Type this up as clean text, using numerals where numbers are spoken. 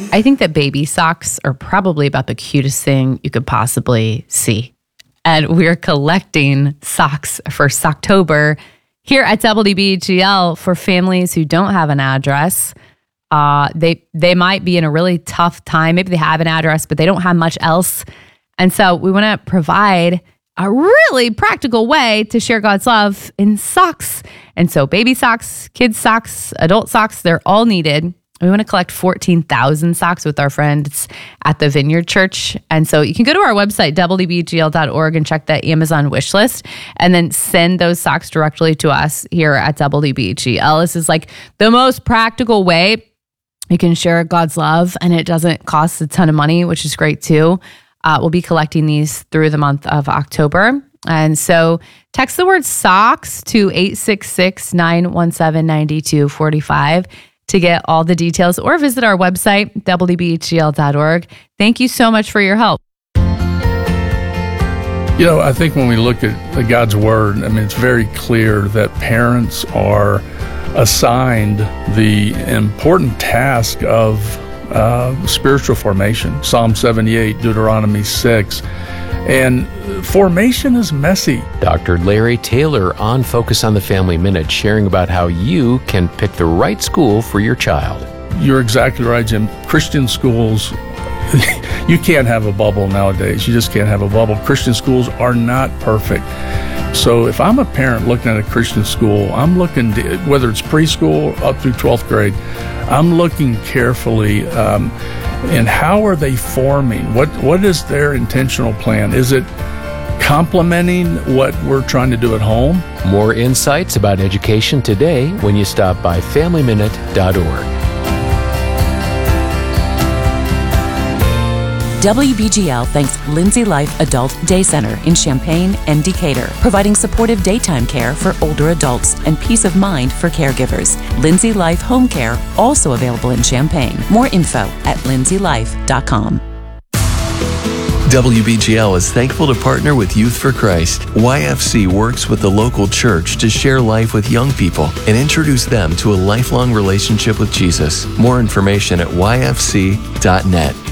I think that baby socks are probably about the cutest thing you could possibly see. And we're collecting socks for Socktober here at WBGL for families who don't have an address. They might be in a really tough time. Maybe they have an address, but they don't have much else. And so we want to provide a really practical way to share God's love in socks. And so baby socks, kids socks, adult socks, they're all needed. We want to collect 14,000 socks with our friends at the Vineyard Church. And so you can go to our website, WBGL.org, and check the Amazon wish list, and then send those socks directly to us here at WBGL. This is like the most practical way you can share God's love, and it doesn't cost a ton of money, which is great too. We'll be collecting these through the month of October. And so text the word socks to 866-917-9245 to get all the details, or visit our website, WBGL.org. Thank you so much for your help. I think when we look at God's Word, it's very clear that parents are assigned the important task of spiritual formation. Psalm 78, Deuteronomy 6. And formation is messy. Dr. Larry Taylor on Focus on the Family Minute, sharing about how you can pick the right school for your child. You're exactly right, Jim. Christian schools, you can't have a bubble nowadays. You just can't have a bubble. Christian schools are not perfect. So if I'm a parent looking at a Christian school, I'm looking, whether it's preschool up through 12th grade, I'm looking carefully and how are they forming? What is their intentional plan? Is it complementing what we're trying to do at home? More insights about education today when you stop by FamilyMinute.org. WBGL thanks Lindsay Life Adult Day Center in Champaign and Decatur, providing supportive daytime care for older adults and peace of mind for caregivers. Lindsay Life Home Care, also available in Champaign. More info at lindsaylife.com. WBGL is thankful to partner with Youth for Christ. YFC works with the local church to share life with young people and introduce them to a lifelong relationship with Jesus. More information at yfc.net.